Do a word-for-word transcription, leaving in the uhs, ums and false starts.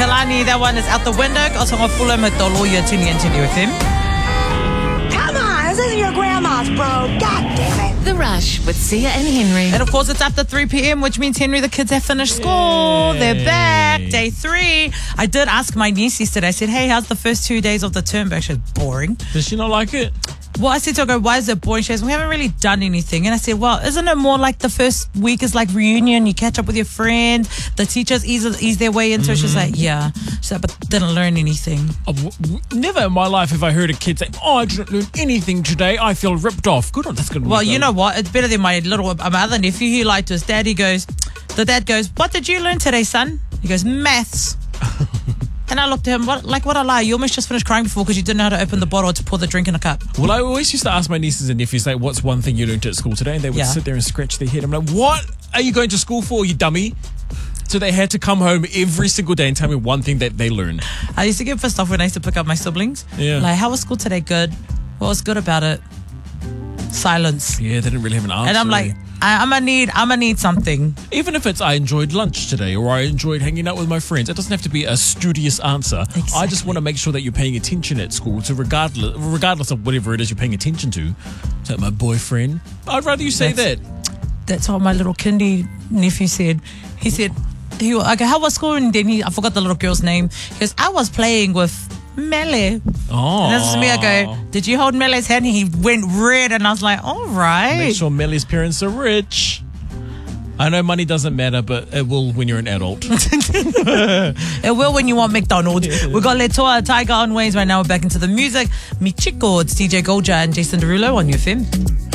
Kalani, that one is out the window. Osonga Fulham at Dolo, you're tuning into New F M. Come on, this isn't your grandma's, bro. God damn it. The Rush with Sia and Henry. And of course, it's after three p.m., which means, Henry, the kids have finished school. They're back. Day three. I did ask my niece yesterday. I said, hey, how's the first two days of the term? But actually, it's boring. Does she not like it? Well, I said to her, go, why is it boring? She goes, we haven't really done anything. And I said, well, isn't it more like the first week is like reunion? You catch up with your friends. The teachers ease, ease their way into it. She's like, yeah. She's like, but didn't learn anything. Oh, w- w- never in my life have I heard a kid say, oh, I didn't learn anything today. I feel ripped off. Good on, that's good. Well, you know what? It's better than my little, my other nephew. He lied to his dad. He goes, the dad goes, what did you learn today, son? He goes, maths. And I looked at him, what, like, what a lie. You almost just finished crying before because you didn't know how to open the bottle to pour the drink in a cup. Well, I always used to ask my nieces and nephews, like, what's one thing you learned at school today? And they would Yeah. sit there and scratch their head. I'm like, what are you going to school for, you dummy? So they had to come home every single day and tell me one thing that they learned. I used to get pissed off when I used to pick up my siblings. Yeah. Like, how was school today? Good. What was good about it? Silence. Yeah, they didn't really have an answer. And I'm like, I, I'm gonna need, I'm gonna need something. Even if it's I enjoyed lunch today or I enjoyed hanging out with my friends, it doesn't have to be a studious answer. I just Exactly. want to make sure that you're paying attention at school, to regardless regardless of whatever it is you're paying attention to. Is that my boyfriend? I'd rather you say That's- that. That's what my little kindy nephew said. He said, he, I go, how was school? And then he, I forgot the little girl's name. He goes, I was playing with Mele. Oh. And this is me. I go, did you hold Mele's hand? And he went red. And I was like, all right. Make sure Melly's parents are rich. I know money doesn't matter, but it will when you're an adult. It will when you want McDonald's. We've got Letoa Tiger on Waves right now. We're back into the music. Michiko, it's D J Golja and Jason Derulo on U F M.